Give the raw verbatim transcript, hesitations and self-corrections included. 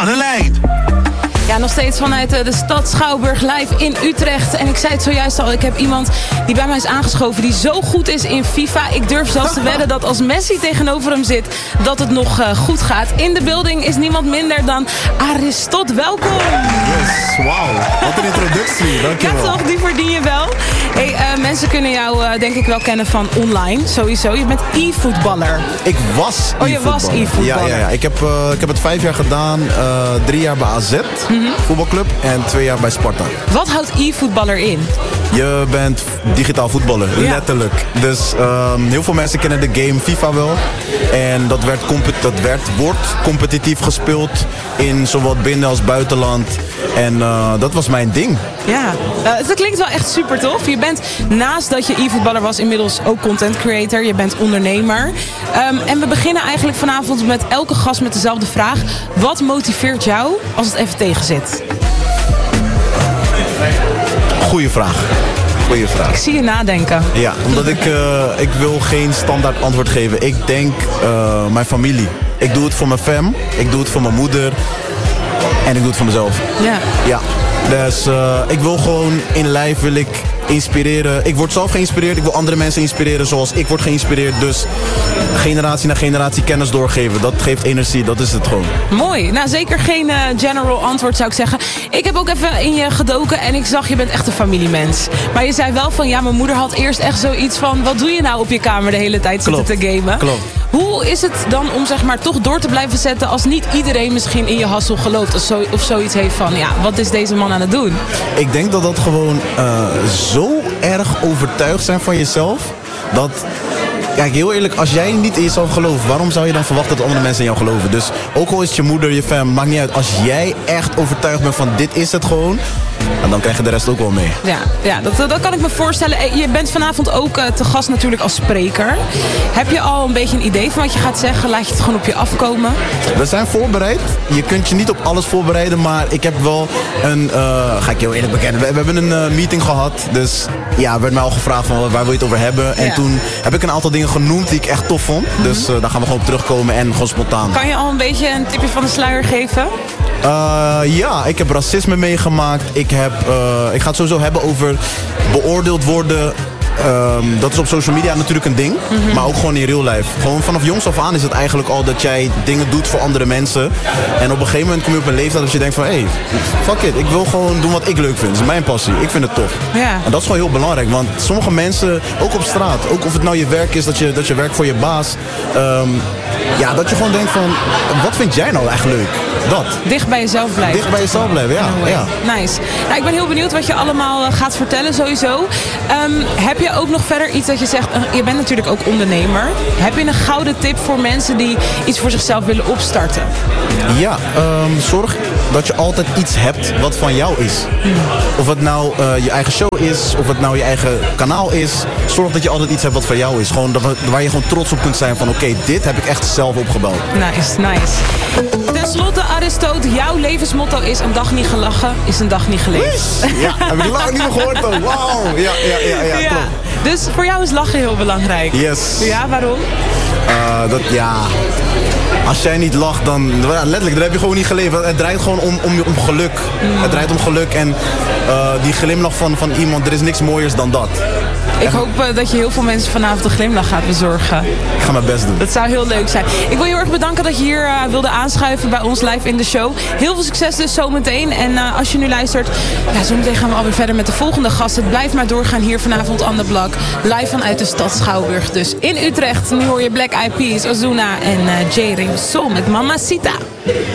aan de lijn. Ja, nog steeds vanuit de stad Schouwburg live in Utrecht. En ik zei het zojuist al, ik heb iemand die bij mij is aangeschoven die zo goed is in FIFA. Ik durf zelfs te wedden dat als Messi tegenover hem zit, dat het nog uh, goed gaat. In de building is niemand minder dan Aristot. Welkom! Yes, wauw. Wat een introductie, dankjewel. Ja toch, die verdien je wel. Hey, uh, mensen kunnen jou uh, denk ik wel kennen van online, sowieso. Je bent e-voetballer. Ik was Oh, je was e-voetballer. Ja, ja, ja. Ik, heb, uh, ik heb het vijf jaar gedaan. Uh, drie jaar bij A Z, mm-hmm. voetbalclub. En twee jaar bij Sparta. Wat houdt e-voetballer in? Je bent digitaal voetballer, ja. Letterlijk. Dus um, heel veel mensen kennen de game FIFA wel. En dat, werd compet- dat werd, wordt competitief gespeeld in zowel binnen- als buitenland. En uh, dat was mijn ding. Ja, uh, dat klinkt wel echt super tof. Je bent, naast dat je e-voetballer was, inmiddels ook content creator. Je bent ondernemer. Um, en we beginnen eigenlijk vanavond met elke gast met dezelfde vraag. Wat motiveert jou als het even tegen zit? Goeie vraag. Goeie vraag. Ik zie je nadenken. Ja, omdat ik, uh, ik wil geen standaard antwoord geven. Ik denk uh, mijn familie. Ik doe het voor mijn fam. Ik doe het voor mijn moeder. En ik doe het voor mezelf. Ja. Ja. Dus uh, ik wil gewoon in lijf wil ik inspireren. Ik word zelf geïnspireerd. Ik wil andere mensen inspireren zoals ik word geïnspireerd. Dus generatie na generatie kennis doorgeven. Dat geeft energie. Dat is het gewoon. Mooi. Nou, zeker geen uh, general antwoord zou ik zeggen. Ik heb ook even in je gedoken en ik zag je bent echt een familiemens. Maar je zei wel van ja, mijn moeder had eerst echt zoiets van wat doe je nou op je kamer de hele tijd zitten Klopt. te gamen. Klopt. Hoe is het dan om zeg maar toch door te blijven zetten als niet iedereen misschien in je hassel gelooft of, zo, of zoiets heeft van ja, wat is deze man aan het doen? Ik denk dat dat gewoon uh, zo erg overtuigd zijn van jezelf. Dat, kijk heel eerlijk, als jij niet in jezelf gelooft, waarom zou je dan verwachten dat andere mensen in jou geloven? Dus ook al is het je moeder, je fam, maakt niet uit. Als jij echt overtuigd bent van dit is het gewoon, en dan krijg je de rest ook wel mee. Ja, ja dat, dat kan ik me voorstellen. Je bent vanavond ook uh, te gast natuurlijk als spreker. Heb je al een beetje een idee van wat je gaat zeggen? Laat je het gewoon op je afkomen? We zijn voorbereid. Je kunt je niet op alles voorbereiden, maar ik heb wel een, uh, ga ik je heel eerlijk bekennen, we, we hebben een uh, meeting gehad. Dus ja, werd mij al gevraagd van waar wil je het over hebben. En ja. Toen heb ik een aantal dingen genoemd die ik echt tof vond. Mm-hmm. Dus uh, daar gaan we gewoon op terugkomen en gewoon spontaan. Kan je al een beetje een tipje van de sluier geven? Uh, ja, ik heb racisme meegemaakt. Ik, heb, uh, ik ga het sowieso hebben over beoordeeld worden. Um, dat is op social media natuurlijk een ding. Mm-hmm. Maar ook gewoon in real life. Gewoon vanaf jongs af aan is het eigenlijk al dat jij dingen doet voor andere mensen. En op een gegeven moment kom je op een leeftijd dat je denkt van hé, hey, fuck it. Ik wil gewoon doen wat ik leuk vind. Dat is mijn passie. Ik vind het tof. Ja. En dat is gewoon heel belangrijk. Want sommige mensen, ook op straat, ook of het nou je werk is, dat je, dat je werkt voor je baas. Um, ja, dat je gewoon denkt van, wat vind jij nou echt leuk? Dat. Dicht bij jezelf blijven. Dicht bij jezelf blijven, ja. No ja. Nice. Nou, ik ben heel benieuwd wat je allemaal gaat vertellen sowieso. Um, heb je ook nog verder iets dat je zegt, uh, je bent natuurlijk ook ondernemer. Heb je een gouden tip voor mensen die iets voor zichzelf willen opstarten? Ja, um, zorg dat je altijd iets hebt wat van jou is. Hmm. Of het nou uh, je eigen show is, of het nou je eigen kanaal is. Zorg dat je altijd iets hebt wat van jou is. Gewoon dat, waar je gewoon trots op kunt zijn van oké, okay, dit heb ik echt zelf opgebouwd. Nice, nice. Ten slotte, Aristot, jouw levensmotto is een dag niet gelachen, is een dag niet geleefd. Ja, heb ik lang niet meer gehoord dan. Wauw. Ja, ja, ja, ja, ja. klopt. Dus voor jou is lachen heel belangrijk. Yes. Ja, waarom? Uh, dat, ja... Als jij niet lacht, dan letterlijk, dan heb je gewoon niet geleefd. Het draait gewoon om, om, om geluk. Mm. Het draait om geluk en uh, die glimlach van, van iemand, er is niks mooiers dan dat. Ik hoop uh, dat je heel veel mensen vanavond een glimlach gaat bezorgen. Ik ga mijn best doen. Dat zou heel leuk zijn. Ik wil je heel erg bedanken dat je hier uh, wilde aanschuiven bij ons live in de show. Heel veel succes dus zometeen. En uh, als je nu luistert, ja, zometeen gaan we alweer verder met de volgende gast. Het blijft maar doorgaan hier vanavond aan de Blok. Live vanuit de stad Schouwburg. Dus in Utrecht. Nu hoor je Black Eyed Peas, Ozuna en uh, J-Ring Soul met Mamacita.